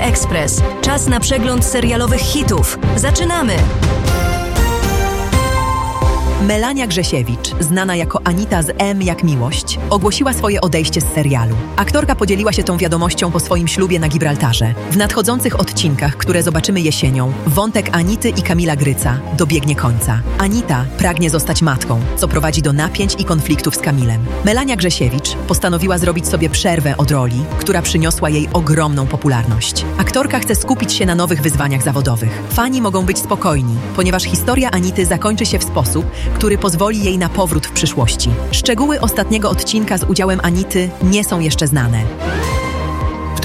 Express. Czas na przegląd serialowych hitów. Zaczynamy! Melania Grzesiewicz, znana jako Anita z M jak Miłość, ogłosiła swoje odejście z serialu. Aktorka podzieliła się tą wiadomością po swoim ślubie na Gibraltarze. W nadchodzących odcinkach, które zobaczymy jesienią, wątek Anity i Kamila Gryca dobiegnie końca. Anita pragnie zostać matką, co prowadzi do napięć i konfliktów z Kamilem. Melania Grzesiewicz postanowiła zrobić sobie przerwę od roli, która przyniosła jej ogromną popularność. Aktorka chce skupić się na nowych wyzwaniach zawodowych. Fani mogą być spokojni, ponieważ historia Anity zakończy się w sposób, który pozwoli jej na powrót w przyszłości. Szczegóły ostatniego odcinka z udziałem Anity nie są jeszcze znane. W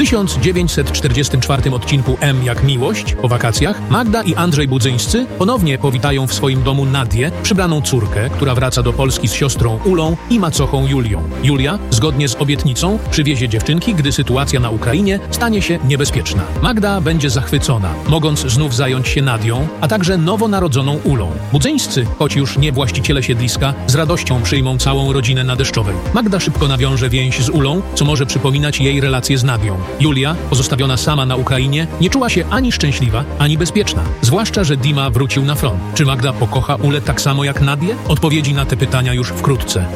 1944 odcinku M jak Miłość, po wakacjach, Magda i Andrzej Budzyńscy ponownie powitają w swoim domu Nadię, przybraną córkę, która wraca do Polski z siostrą Ulą i macochą Julią. Julia, zgodnie z obietnicą, przywiezie dziewczynki, gdy sytuacja na Ukrainie stanie się niebezpieczna. Magda będzie zachwycona, mogąc znów zająć się Nadią, a także nowonarodzoną Ulą. Budzyńscy, choć już nie właściciele siedliska, z radością przyjmą całą rodzinę na Deszczowej. Magda szybko nawiąże więź z Ulą, co może przypominać jej relacje z Nadią. Julia, pozostawiona sama na Ukrainie, nie czuła się ani szczęśliwa, ani bezpieczna. Zwłaszcza, że Dima wrócił na front. Czy Magda pokocha Ulę tak samo jak Nadię? Odpowiedzi na te pytania już wkrótce.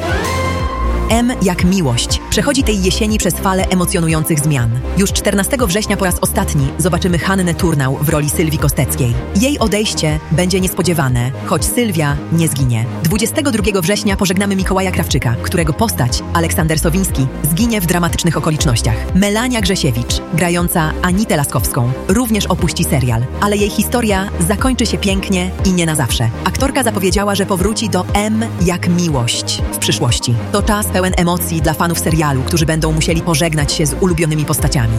M jak Miłość przechodzi tej jesieni przez falę emocjonujących zmian. Już 14 września po raz ostatni zobaczymy Hannę Turnał w roli Sylwii Kosteckiej. Jej odejście będzie niespodziewane, choć Sylwia nie zginie. 22 września pożegnamy Mikołaja Krawczyka, którego postać, Aleksander Sowiński, zginie w dramatycznych okolicznościach. Melania Grzesiewicz, grająca Anitę Laskowską, również opuści serial, ale jej historia zakończy się pięknie i nie na zawsze. Aktorka zapowiedziała, że powróci do M jak Miłość w przyszłości. To czas pełen emocji dla fanów serialu, którzy będą musieli pożegnać się z ulubionymi postaciami.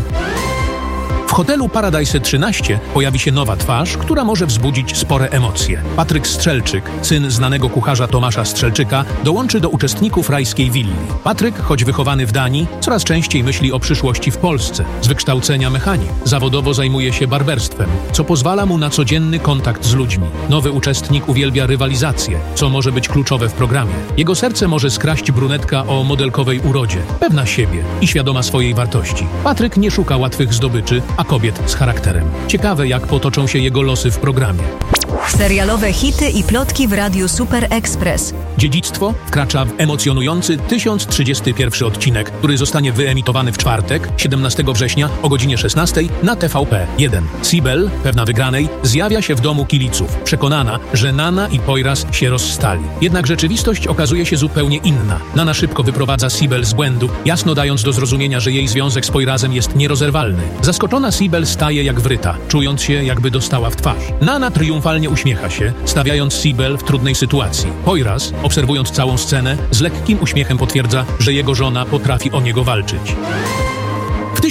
W hotelu Paradise 13 pojawi się nowa twarz, która może wzbudzić spore emocje. Patryk Strzelczyk, syn znanego kucharza Tomasza Strzelczyka, dołączy do uczestników rajskiej willi. Patryk, choć wychowany w Danii, coraz częściej myśli o przyszłości w Polsce. Z wykształcenia mechanik. Zawodowo zajmuje się barberstwem, co pozwala mu na codzienny kontakt z ludźmi. Nowy uczestnik uwielbia rywalizację, co może być kluczowe w programie. Jego serce może skraść brunetka o modelkowej urodzie, pewna siebie i świadoma swojej wartości. Patryk nie szuka łatwych zdobyczy, a kobiet z charakterem. Ciekawe, jak potoczą się jego losy w programie. Serialowe hity i plotki w Radiu Super Express. Dziedzictwo wkracza w emocjonujący 1031 odcinek, który zostanie wyemitowany w czwartek, 17 września o godzinie 16 na TVP1. Sibel, pewna wygranej, zjawia się w domu Kiliców, przekonana, że Nana i Poyraz się rozstali. Jednak rzeczywistość okazuje się zupełnie inna. Nana szybko wyprowadza Sibel z błędu, jasno dając do zrozumienia, że jej związek z Poyrazem jest nierozerwalny. Zaskoczona Sibel staje jak wryta, czując się, jakby dostała w twarz. Nana triumfalnie uśmiecha się, stawiając Sibel w trudnej sytuacji. Poyraz, obserwując całą scenę, z lekkim uśmiechem potwierdza, że jego żona potrafi o niego walczyć. W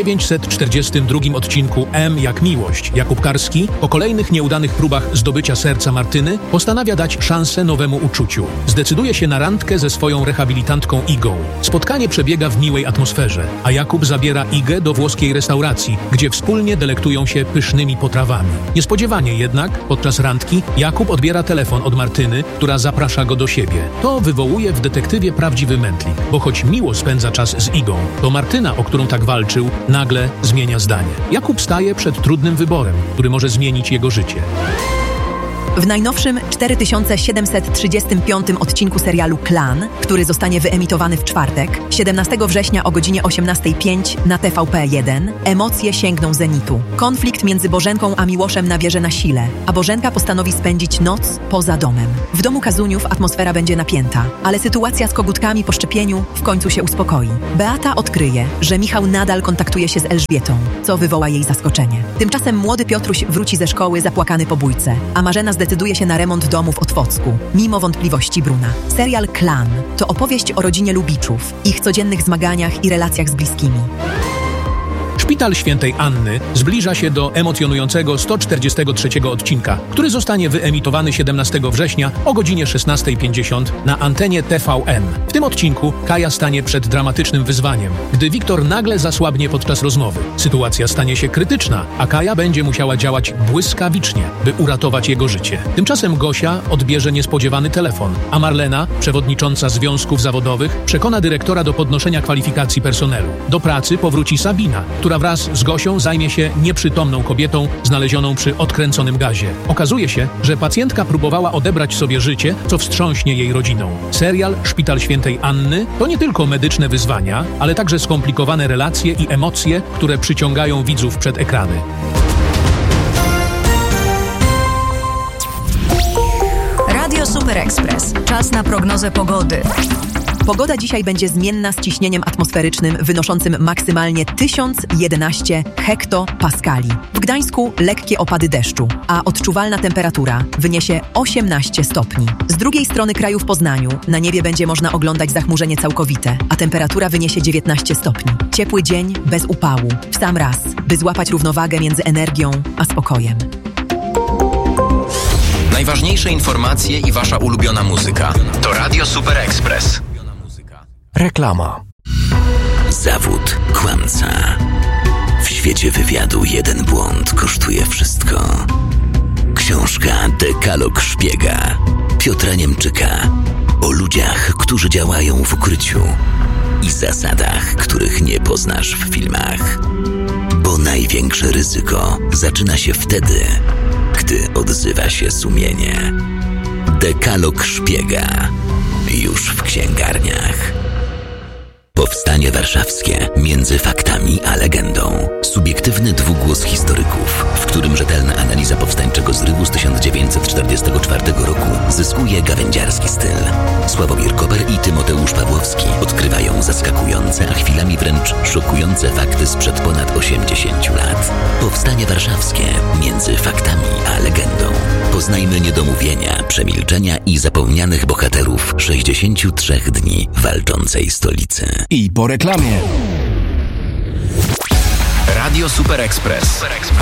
1942 odcinku M jak Miłość Jakub Karski, po kolejnych nieudanych próbach zdobycia serca Martyny, postanawia dać szansę nowemu uczuciu. Zdecyduje się na randkę ze swoją rehabilitantką Igą. Spotkanie przebiega w miłej atmosferze, a Jakub zabiera Igę do włoskiej restauracji, gdzie wspólnie delektują się pysznymi potrawami. Niespodziewanie jednak, podczas randki, Jakub odbiera telefon od Martyny, która zaprasza go do siebie. To wywołuje w detektywie prawdziwy mętlik, bo choć miło spędza czas z Igą, to Martyna, o którą tak walczył, nagle zmienia zdanie. Jakub staje przed trudnym wyborem, który może zmienić jego życie. W najnowszym 4735 odcinku serialu Klan, który zostanie wyemitowany w czwartek, 17 września o godzinie 18:05 na TVP1, emocje sięgną zenitu. Konflikt między Bożenką a Miłoszem nabierze na sile, a Bożenka postanowi spędzić noc poza domem. W domu Kazuniów atmosfera będzie napięta, ale sytuacja z kogutkami po szczepieniu w końcu się uspokoi. Beata odkryje, że Michał nadal kontaktuje się z Elżbietą, co wywoła jej zaskoczenie. Tymczasem młody Piotruś wróci ze szkoły zapłakany po bójce, a Marzena zdecyduje się na remont domu w Otwocku, mimo wątpliwości Bruna. Serial Klan to opowieść o rodzinie Lubiczów, ich codziennych zmaganiach i relacjach z bliskimi. Szpital Świętej Anny zbliża się do emocjonującego 143 odcinka, który zostanie wyemitowany 17 września o godzinie 16:50 na antenie TVN. W tym odcinku Kaja stanie przed dramatycznym wyzwaniem, gdy Wiktor nagle zasłabnie podczas rozmowy. Sytuacja stanie się krytyczna, a Kaja będzie musiała działać błyskawicznie, by uratować jego życie. Tymczasem Gosia odbierze niespodziewany telefon, a Marlena, przewodnicząca związków zawodowych, przekona dyrektora do podnoszenia kwalifikacji personelu. Do pracy powróci Sabina, która która wraz z Gosią zajmie się nieprzytomną kobietą znalezioną przy odkręconym gazie. Okazuje się, że pacjentka próbowała odebrać sobie życie, co wstrząśnie jej rodziną. Serial Szpital Świętej Anny to nie tylko medyczne wyzwania, ale także skomplikowane relacje i emocje, które przyciągają widzów przed ekrany. Radio Super Express. Czas na prognozę pogody. Pogoda dzisiaj będzie zmienna z ciśnieniem atmosferycznym wynoszącym maksymalnie 1011 hektopaskali. W Gdańsku lekkie opady deszczu, a odczuwalna temperatura wyniesie 18 stopni. Z drugiej strony kraju w Poznaniu na niebie będzie można oglądać zachmurzenie całkowite, a temperatura wyniesie 19 stopni. Ciepły dzień bez upału, w sam raz, by złapać równowagę między energią a spokojem. Najważniejsze informacje i wasza ulubiona muzyka. To Radio Super Express. Reklama. Zawód kłamca. W świecie wywiadu jeden błąd kosztuje wszystko. Książka Dekalog Szpiega Piotra Niemczyka o ludziach, którzy działają w ukryciu i zasadach, których nie poznasz w filmach. Bo największe ryzyko zaczyna się wtedy, gdy odzywa się sumienie. Dekalog Szpiega. Już w księgarniach. Powstanie warszawskie między faktami a legendą. Subiektywny dwugłos historyków, w którym rzetelna analiza powstańczego zrywu z 1944 roku zyskuje gawędziarski styl. Sławomir Koper i Tymoteusz Pawłowski odkrywają zaskakujące, a chwilami wręcz szokujące fakty sprzed ponad 80 lat. Powstanie warszawskie między faktami a legendą. Poznajmy niedomówienia, przemilczenia i zapomnianych bohaterów 63 dni walczącej stolicy. I po reklamie. Radio Super Express.